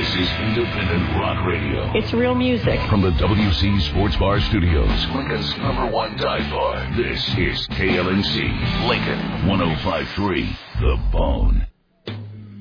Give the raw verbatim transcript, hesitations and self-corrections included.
This is independent rock radio. It's real music. From the W C Sports Bar Studios, Lincoln's number one dive bar. This is K L N C, Lincoln, one oh five point three, The Bone.